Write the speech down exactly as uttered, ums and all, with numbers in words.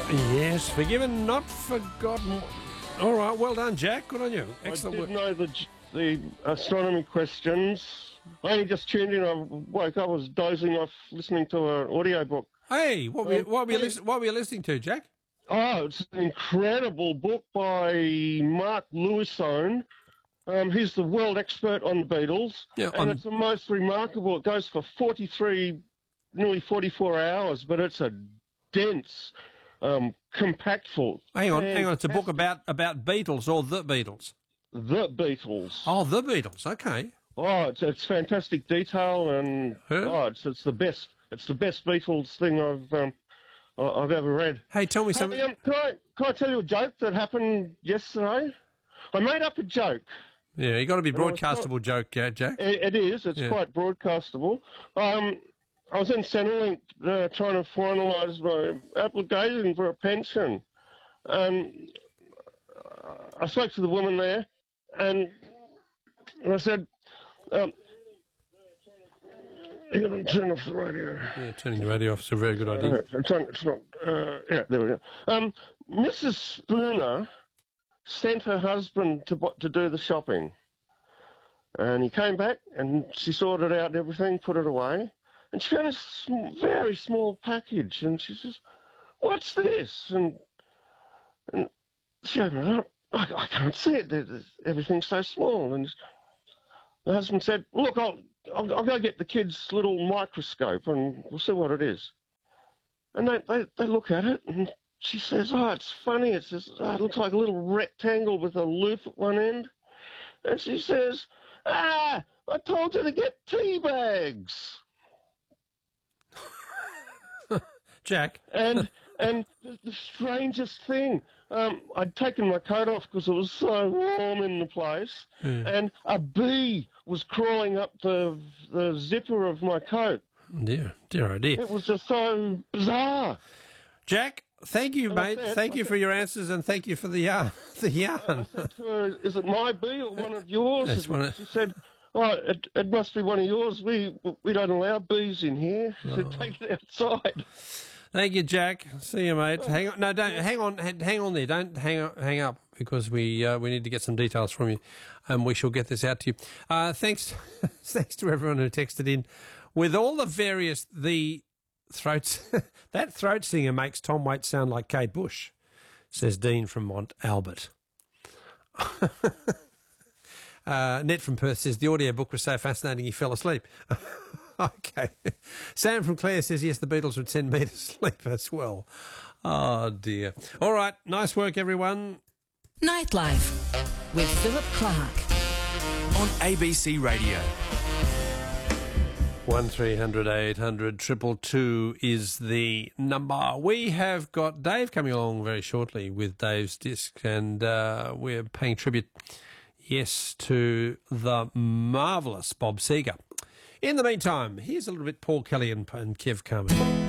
Yes, forgiven, not forgotten. All right, well done, Jack. Good on you. Excellent I work. did know the, the astronomy questions. I only just tuned in. I woke up, I was dozing off listening to an audio book. Hey, what were you, Um, what were you, hey. listen, what were you listening to, Jack? Oh, it's an incredible book by Mark Lewisone. Um, he's the world expert on the Beatles. Yeah, and on- it's the most remarkable. It goes for forty-three, nearly forty-four hours, but it's a dense, um, compactful. Hang on, hang on. It's a book fantastic- about, about Beatles or the Beatles. The Beatles. Oh, the Beatles. Okay. Oh, it's, it's fantastic detail, and Huh? oh, it's it's the best. It's the best Beatles thing I've um, I- I've ever read. Hey, tell me something. Hey, um, can I can I tell you a joke that happened yesterday? I made up a joke. Yeah, you got to be I was broadcastable joke, uh, Jack. It, it is. It's Yeah. quite broadcastable. Um, I was in Centrelink uh, trying to finalise my application for a pension, and uh, I spoke to the woman there, and I said, um, "You're going to turn off the radio." Yeah, turning the radio off is a very good idea. Uh, it's on, it's not, uh, yeah, there we go. Um, Missus Spooner sent her husband to bu- to do the shopping, and he came back and she sorted out everything, put it away, and she found a sm- very small package, and she says, "What's this?" And and she opened it up. I, I can't see it. There- there's- Everything's so small, and the husband said, "Look, I'll, I'll I'll go get the kid's little microscope, and we'll see what it is." And they, they, they look at it, and she says, "Oh, it's funny. It's just, oh, it looks like a little rectangle with a loop at one end." And she says, "Ah, I told you to get tea bags." Jack. And and the, the strangest thing, um, I'd taken my coat off because it was so warm in the place, Yeah. and a bee was crawling up the the zipper of my coat. Dear, dear, oh dear. It was just so bizarre. Jack, thank you, And I mate. said- Thank I you said- for your answers and thank you for the yarn. The yarn. I said to her, "Is it my bee or one of yours?" That's one of- She said, "Oh, it, it must be one of yours. We we don't allow bees in here. So take it outside." Thank you, Jack. See you, mate. Hang on. No, don't hang on. ha- Hang on there. Don't hang up, hang up because we uh, we need to get some details from you, and we shall get this out to you. Uh, thanks, thanks to everyone who texted in with all the various the throats. That throat singer makes Tom Waits sound like Kate Bush, says Dean from Mont Albert. uh, Ned from Perth says the audiobook was so fascinating he fell asleep. Okay. Sam from Clare says, yes, the Beatles would send me to sleep as well. Oh, dear. All right. Nice work, everyone. Nightlife with Philip Clark. On A B C Radio. One three hundred eight hundred triple two is the number. We have got Dave coming along very shortly with Dave's Disc, and uh, we're paying tribute, yes, to the marvellous Bob Seger. In the meantime, here's a little bit Paul Kelly and, and Kev Carmen.